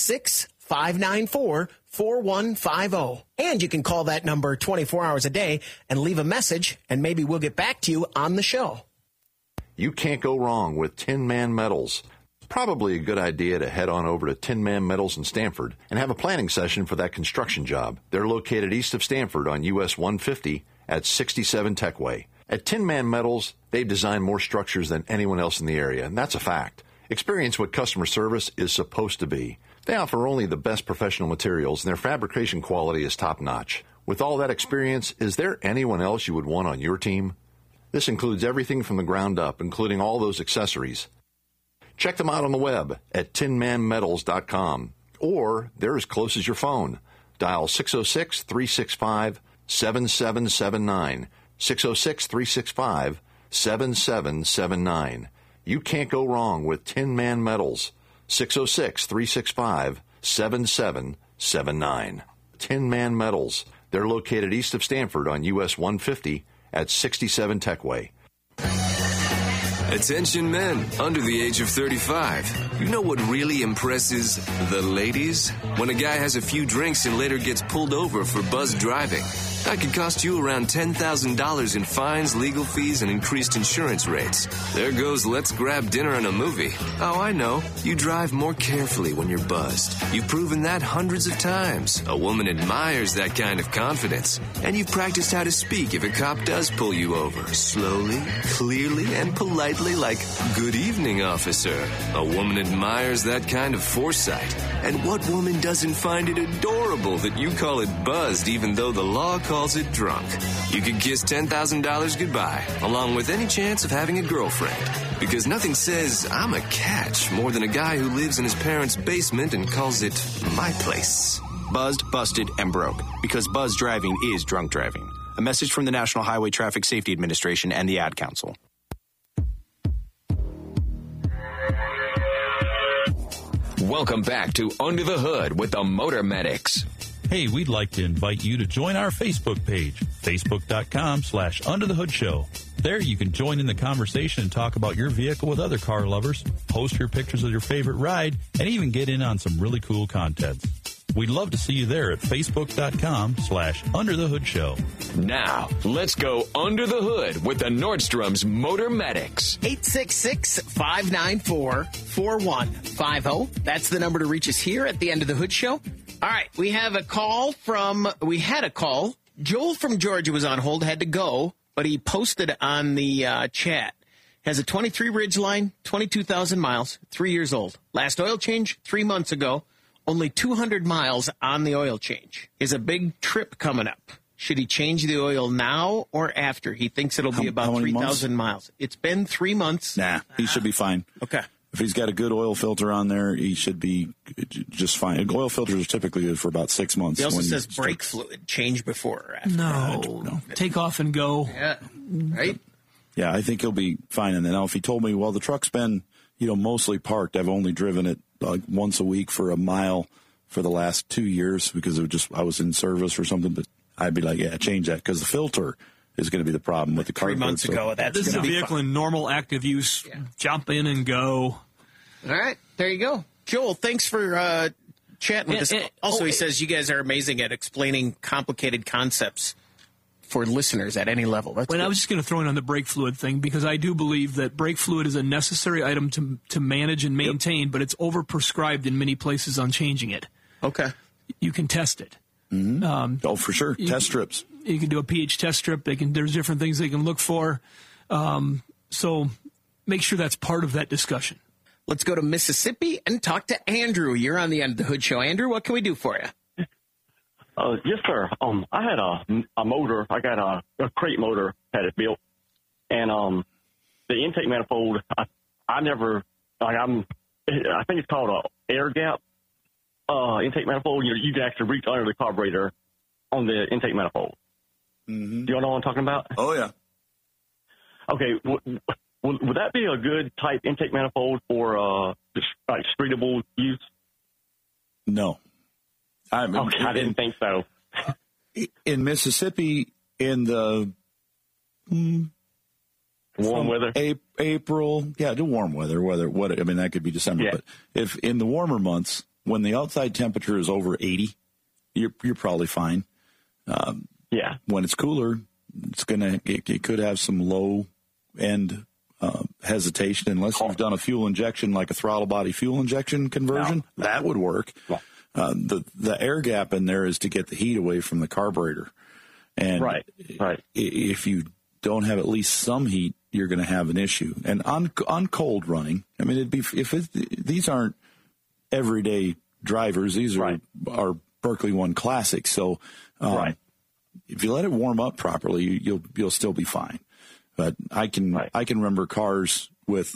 866-594-4150, and you can call that number 24 hours a day and leave a message, and maybe we'll get back to you on the show. You can't go wrong with Tin Man Metals. Probably a good idea to head on over to Tin Man Metals in Stamford and have a planning session for that construction job. They're located east of Stamford on US 150 at 67 Techway. At Tin Man Metals, they've designed more structures than anyone else in the area, and that's a fact. Experience what customer service is supposed to be. They offer only the best professional materials, and their fabrication quality is top-notch. With all that experience, is there anyone else you would want on your team? This includes everything from the ground up, including all those accessories. Check them out on the web at tinmanmetals.com, or they're as close as your phone. Dial 606-365-7779, 606-365-7779. You can't go wrong with Tin Man Metals, 606-365-7779. Tin Man Metals. They're located east of Stamford on US 150 at 67 Techway. Attention men under the age of 35. You know what really impresses the ladies? When a guy has a few drinks and later gets pulled over for buzz driving. That could cost you around $10,000 in fines, legal fees, and increased insurance rates. There goes let's grab dinner and a movie. Oh, I know. You drive more carefully when you're buzzed. You've proven that hundreds of times. A woman admires that kind of confidence. And you've practiced how to speak if a cop does pull you over. Slowly, clearly, and politely like, "Good evening, officer." A woman admires that kind of foresight. And what woman doesn't find it adorable that you call it buzzed even though the law calls it drunk? You could kiss $10,000 goodbye, along with any chance of having a girlfriend. Because nothing says, "I'm a catch," more than a guy who lives in his parents' basement and calls it my place. Buzzed, busted, and broke. Because buzz driving is drunk driving. A message from the National Highway Traffic Safety Administration and the Ad Council. Welcome back to Under the Hood with the Motor Medics. Hey, we'd like to invite you to join our Facebook page, facebook.com/underthehoodshow. There you can join in the conversation and talk about your vehicle with other car lovers, post your pictures of your favorite ride, and even get in on some really cool content. We'd love to see you there at facebook.com/underthehoodshow. Now, let's go under the hood with the Nordstrom's Motor Medics. 866-594-4150. That's the number to reach us here at the End of the Hood Show. All right, we had a call. Joel from Georgia was on hold, had to go, but he posted on the chat. Has a 23 Ridgeline, 22,000 miles, 3 years old. Last oil change 3 months ago. Only 200 miles on the oil change. Is a big trip coming up. Should he change the oil now or after? He thinks it'll be about 3,000 miles. It's been 3 months. Nah, he should be fine. Okay. If he's got a good oil filter on there, he should be just fine. Oil filters are typically good for about 6 months. He also says brake fluid change before or after. No. Take off and go. Yeah, right? Yeah, I think he'll be fine. And then now if he told me, well, the truck's been, mostly parked. I've only driven it like once a week for a mile for the last 2 years because I was in service or something. But I'd be like, yeah, change that because the filter is going to be the problem with the car. 3 months ago, this is a vehicle in normal active use. Yeah. Jump in and go. All right, there you go. Joel, thanks for chatting with us. He says you guys are amazing at explaining complicated concepts for listeners at any level. I was just going to throw in on the brake fluid thing because I do believe that brake fluid is a necessary item to manage and maintain, but it's overprescribed in many places on changing it. Okay. You can test it. Mm-hmm. For sure. Test strips. You can do a pH test strip. There's different things they can look for. So make sure that's part of that discussion. Let's go to Mississippi and talk to Andrew. You're on the End of the Hood Show. Andrew, what can we do for you? Yes, sir. I had a motor. I got a crate motor, had it built, and the intake manifold. I never. I think it's called a air gap intake manifold. You can actually reach under the carburetor on the intake manifold. Mm-hmm. Do you know what I'm talking about? Oh yeah. Okay. Would that be a good type intake manifold for like streetable use? No. I didn't think so. In Mississippi, in the warm weather, April, the warm weather. I mean, that could be December. Yeah. But if in the warmer months, when the outside temperature is over 80, you're probably fine. When it's cooler, it could have some low end hesitation unless you've done a fuel injection, like a throttle body fuel injection conversion. No. That would work. No. The air gap in there is to get the heat away from the carburetor. And if you don't have at least some heat, you're going to have an issue. And on cold running, I mean, these aren't everyday drivers. These are Berkeley One Classics. So if you let it warm up properly, you'll still be fine. But I can remember cars with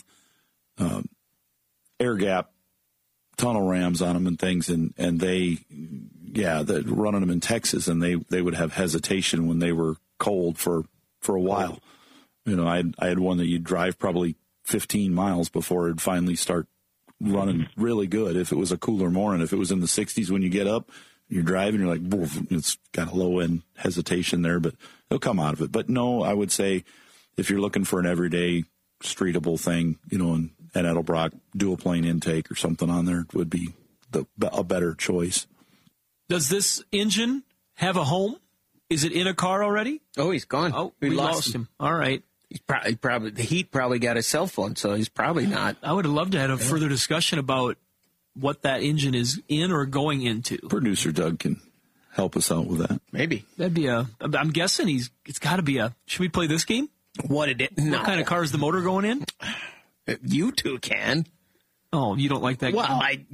air gap tunnel rams on them and things, and they running them in Texas, and they would have hesitation when they were cold for a while. I had one that you'd drive probably 15 miles before it'd finally start running really good. If it was a cooler morning, if it was in the 60s when you get up, you're driving, you're like, it's got a low end hesitation there, but it'll come out of it. But no, I would say if you're looking for an everyday streetable thing, an Edelbrock dual plane intake or something on there would be a better choice. Does this engine have a home? Is it in a car already? Oh, he's gone. Oh, we lost him. All right. He's probably the heat probably got his cell phone, so he's probably not. I would have loved to have a further discussion about what that engine is in or going into. Producer Doug can help us out with that. Maybe. That'd be I'm guessing it's got to be should we play this game? What kind of car is the motor going in? You two can. Oh, you don't like that? Well,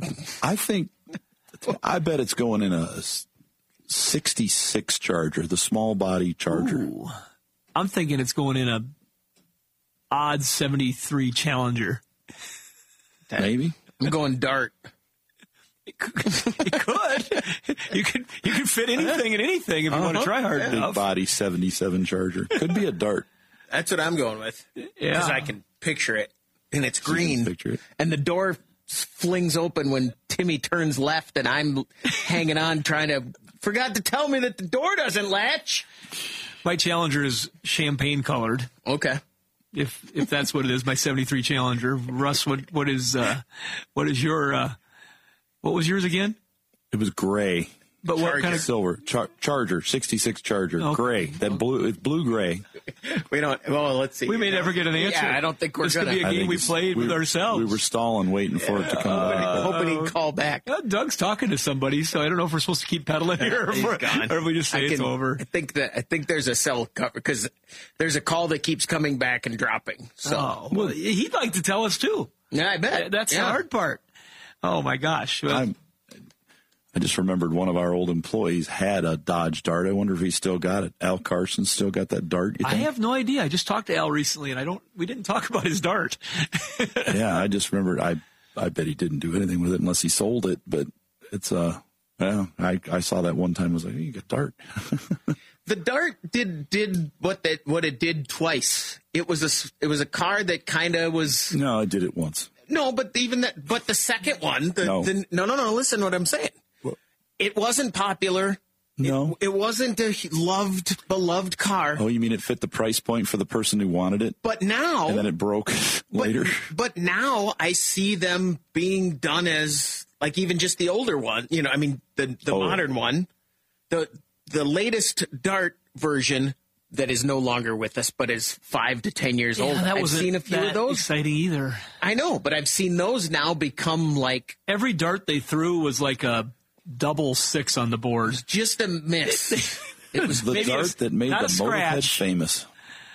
I bet it's going in a 66 Charger, the small body Charger. Ooh. I'm thinking it's going in a odd 73 Challenger. Maybe. I'm going Dart. It could. You could fit anything in anything if you want to try hard enough. Big body 77 Charger. Could be a Dart. That's what I'm going with. Yeah. Because I can picture it. And it's green. Picture it. And the door flings open when Timmy turns left, and I'm hanging on forgot to tell me that the door doesn't latch. My Challenger is champagne colored. Okay. If that's what it is, my 73 Challenger. Russ, what is your what was yours again? It was gray. But Charger. what kind of silver Charger, 66 Charger, gray. That blue gray. We don't. Well, let's see. We may never get an answer. Yeah, I don't think we're this gonna. Could be a game we played with ourselves. We were stalling, waiting for it to come back. Hoping he'd call back. Doug's talking to somebody, so I don't know if we're supposed to keep pedaling here, or if we just say it's over. I think there's a cell cover because there's a call that keeps coming back and dropping. So, well, he'd like to tell us too. Yeah, I bet. That's the hard part. Oh my gosh. I just remembered one of our old employees had a Dodge Dart. I wonder if he still got it. Al Carson still got that Dart. I have no idea. I just talked to Al recently, and we didn't talk about his Dart. Yeah, I just remembered. I bet he didn't do anything with it unless he sold it. But it's I saw that one time. I was like, hey, you got Dart. The Dart did what it did twice. It was a car that kind of was. No, I did it once. No, but but the second one. No. Listen to what I'm saying. It wasn't popular. No. It wasn't a beloved car. Oh, you mean it fit the price point for the person who wanted it? But now... And then it broke later? But now I see them being done as, like, even just the older one. The modern one. The latest Dart version that is no longer with us, but is 5 to 10 years old. I've seen a few of those. Exciting either. I know, but I've seen those now become like... Every Dart they threw was like a... 6 on the board. Just a miss. It was the Dart that made the moped famous.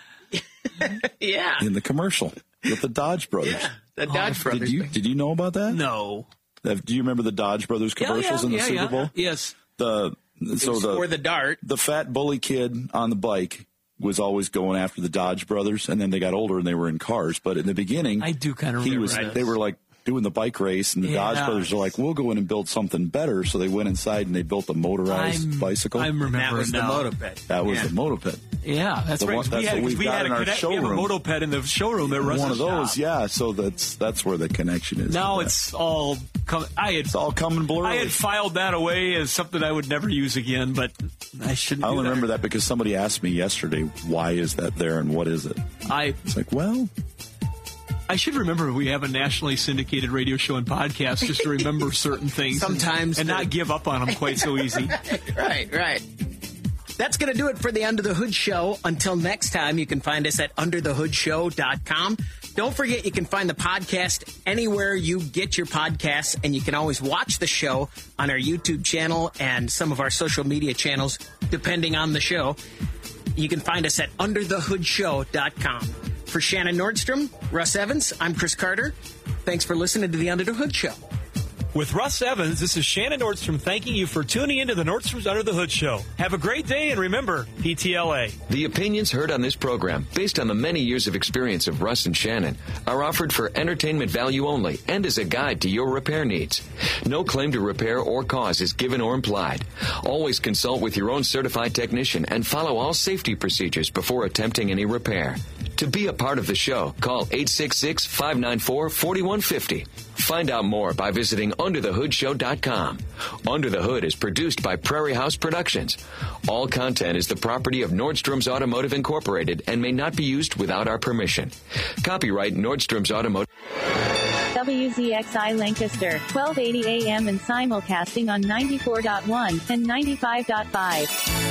Yeah. In the commercial with the Dodge Brothers. Yeah, the Dodge Brothers. Did you know about that? No. Do you remember the Dodge Brothers commercials in the Super Bowl? Yes. The Or the dart. The fat bully kid on the bike was always going after the Dodge brothers, and then they got older and they were in cars. But in the beginning, I do kind of remember they were like doing the bike race, and the Dodge brothers are like, we'll go in and build something better. So they went inside and they built a motorized bicycle. I remember that was the motoped. That was the motoped. Yeah, that's right. We have a motoped in the showroom at Russ's one of those, shop. yeah. So that's where the connection is. Now it's all coming blurry. I had filed that away as something I would never use again, but I shouldn't. I only remember that because somebody asked me yesterday, why is that there and what is it? It's like, well, I should remember we have a nationally syndicated radio show and podcast just to remember certain things sometimes and not give up on them quite so easy. Right. That's going to do it for the Under the Hood Show. Until next time, you can find us at underthehoodshow.com. Don't forget, you can find the podcast anywhere you get your podcasts, and you can always watch the show on our YouTube channel and some of our social media channels, depending on the show. You can find us at underthehoodshow.com. For Shannon Nordstrom, Russ Evans, I'm Chris Carter. Thanks for listening to the Under the Hood Show. With Russ Evans, this is Shannon Nordstrom thanking you for tuning into the Nordstrom's Under the Hood Show. Have a great day, and remember, PTLA. The opinions heard on this program, based on the many years of experience of Russ and Shannon, are offered for entertainment value only and as a guide to your repair needs. No claim to repair or cause is given or implied. Always consult with your own certified technician and follow all safety procedures before attempting any repair. To be a part of the show, call 866-594-4150. Find out more by visiting underthehoodshow.com. Under the Hood is produced by Prairie House Productions. All content is the property of Nordstrom's Automotive Incorporated and may not be used without our permission. Copyright Nordstrom's Automotive. WZXI Lancaster, 1280 AM and simulcasting on 94.1 and 95.5.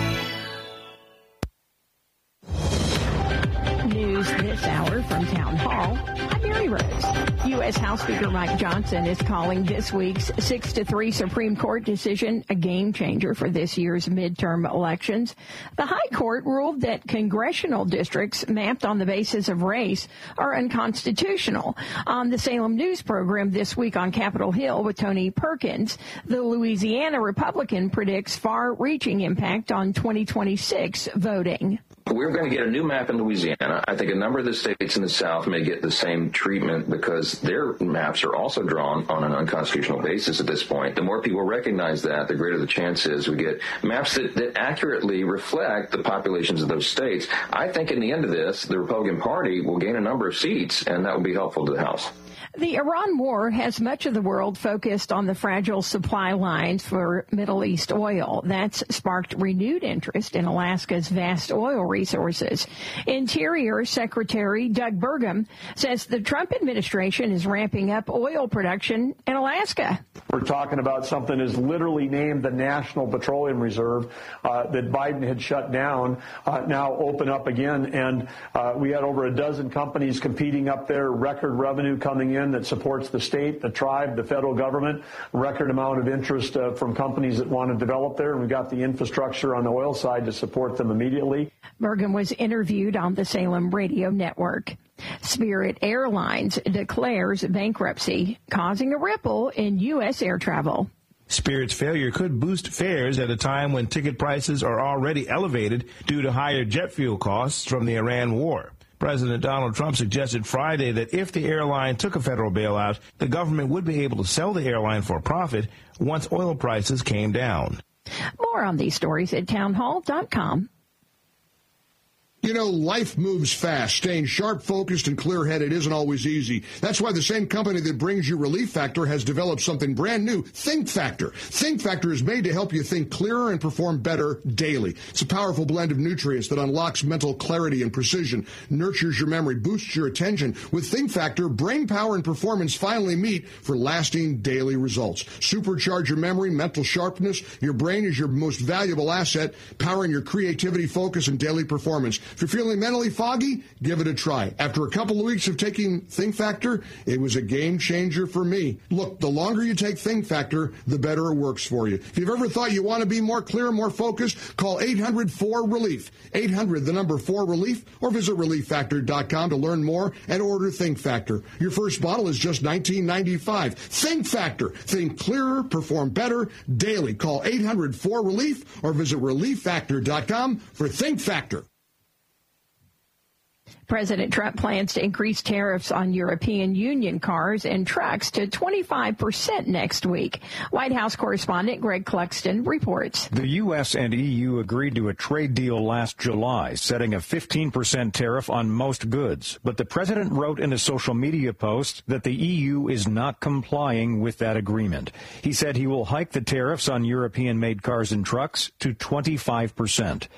News this hour from Town Hall. I'm Mary Rose. U.S. House Speaker Mike Johnson is calling this week's 6-3 Supreme Court decision a game changer for this year's midterm elections. The High Court ruled that congressional districts mapped on the basis of race are unconstitutional. On the Salem News program this week on Capitol Hill with Tony Perkins, the Louisiana Republican predicts far-reaching impact on 2026 voting. We're going to get a new map in Louisiana. I think a number of the states in the South may get the same treatment because their maps are also drawn on an unconstitutional basis at this point. The more people recognize that, the greater the chance is we get maps that accurately reflect the populations of those states. I think in the end of this, the Republican Party will gain a number of seats, and that will be helpful to the House. The Iran war has much of the world focused on the fragile supply lines for Middle East oil. That's sparked renewed interest in Alaska's vast oil resources. Interior Secretary Doug Burgum says the Trump administration is ramping up oil production in Alaska. We're talking about something that's literally named the National Petroleum Reserve that Biden had shut down, now open up again. And we had over a dozen companies competing up there, record revenue coming in that supports the state, the tribe, the federal government, record amount of interest from companies that want to develop there. And we've got the infrastructure on the oil side to support them immediately. Bergen was interviewed on the Salem Radio Network. Spirit Airlines declares bankruptcy, causing a ripple in U.S. air travel. Spirit's failure could boost fares at a time when ticket prices are already elevated due to higher jet fuel costs from the Iran war. President Donald Trump suggested Friday that if the airline took a federal bailout, the government would be able to sell the airline for a profit once oil prices came down. More on these stories at townhall.com. You know, life moves fast. Staying sharp, focused, and clear-headed isn't always easy. That's why the same company that brings you Relief Factor has developed something brand new, Think Factor. Think Factor is made to help you think clearer and perform better daily. It's a powerful blend of nutrients that unlocks mental clarity and precision, nurtures your memory, boosts your attention. With Think Factor, brain power and performance finally meet for lasting daily results. Supercharge your memory, mental sharpness. Your brain is your most valuable asset, powering your creativity, focus, and daily performance. If you're feeling mentally foggy, give it a try. After a couple of weeks of taking Think Factor, it was a game changer for me. Look, the longer you take Think Factor, the better it works for you. If you've ever thought you want to be more clear, more focused, call 800-4RELIEF. 800, the number 4RELIEF, or visit ReliefFactor.com to learn more and order Think Factor. Your first bottle is just $19.95. Think Factor. Think clearer, perform better daily. Call 800-4RELIEF or visit ReliefFactor.com for Think Factor. President Trump plans to increase tariffs on European Union cars and trucks to 25% next week. White House correspondent Greg Cluxton reports. The U.S. and EU agreed to a trade deal last July, setting a 15% tariff on most goods. But the president wrote in a social media post that the EU is not complying with that agreement. He said he will hike the tariffs on European-made cars and trucks to 25%.